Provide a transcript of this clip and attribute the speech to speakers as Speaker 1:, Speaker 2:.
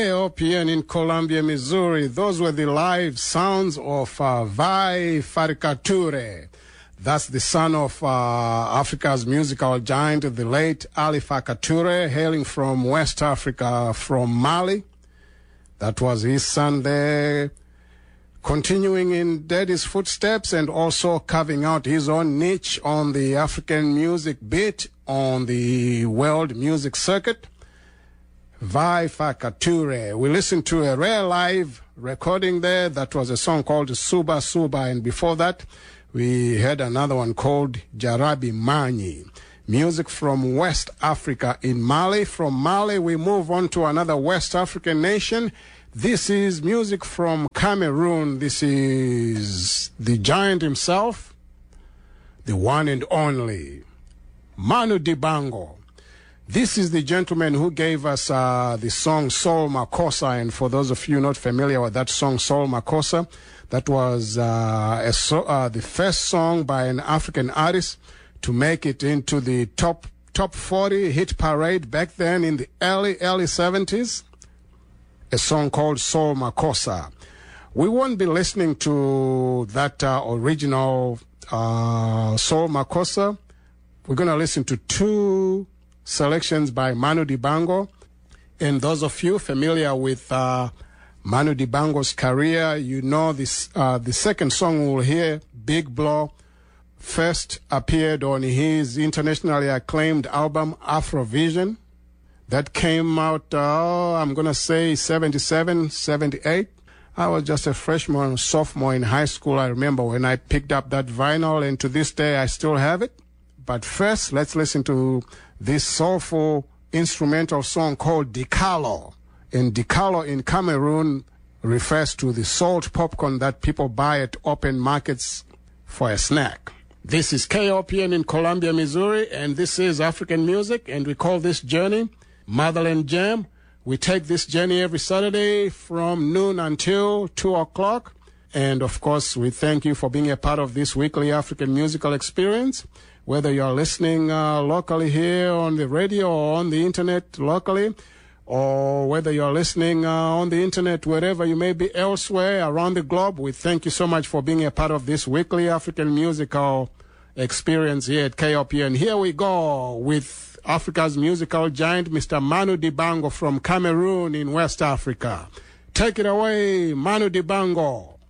Speaker 1: KOPN in Columbia, Missouri. Those were the live sounds of Vai Farikature. That's the son of Africa's musical giant, the late Ali Farikature, hailing from West Africa, from Mali. That was his son there, continuing in Daddy's footsteps and also carving out his own niche on the African music beat on the world music circuit. Vai Farikature. We listened to a rare live recording there. That was a song called Suba Suba. And before that, we had another one called Jarabi Mani. Music from West Africa in Mali. From Mali, we move on to another West African nation. This is music from Cameroon. This is the giant himself, the one and only, Manu Dibango. This is the gentleman who gave us the song Soul Makossa. And for those of you not familiar with that song, Soul Makossa, that was the first song by an African artist to make it into the top 40 hit parade back then in the early 70s. A song called Soul Makossa. We won't be listening to that original Soul Makossa. We're going to listen to two selections by Manu Dibango. And those of you familiar with Manu Dibango's career, you know this. The second song we'll hear, Big Blow, first appeared on his internationally acclaimed album Afrovision. That came out, I'm going to say 77, 78. I was just a freshman, sophomore in high school. I remember when I picked up that vinyl, and to this day I still have it. But first, let's listen to this soulful instrumental song called Dikalo. And Dikalo in Cameroon refers to the salt popcorn that people buy at open markets for a snack. This is KOPN in Columbia, Missouri, and this is African music, and we call this journey Motherland Jam. We take this journey every Saturday from noon until 2 o'clock. And of course, we thank you for being a part of this weekly African musical experience. Whether you're listening locally here on the radio or on the internet locally, or whether you're listening on the internet wherever you may be elsewhere around the globe, we thank you so much for being a part of this weekly African musical experience here at KOPN. Here we go with Africa's musical giant, Mr. Manu Dibango from Cameroon in West Africa. Take it away, Manu Dibango.